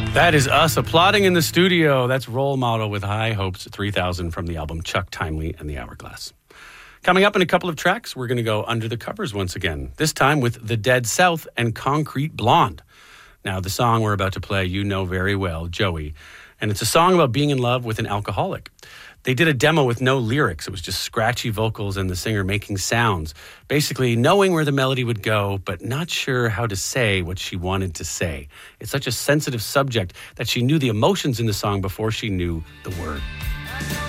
That is us applauding in the studio. That's Role Model with High Hopes 3000 from the album Chuck Timely and the Hourglass. Coming up in a couple of tracks, we're going to go under the covers once again, this time with The Dead South and Concrete Blonde. Now, the song we're about to play, you know very well, Joey, and it's a song about being in love with an alcoholic. They did a demo with no lyrics. It was just scratchy vocals and the singer making sounds, basically knowing where the melody would go, but not sure how to say what she wanted to say. It's such a sensitive subject that she knew the emotions in the song before she knew the word.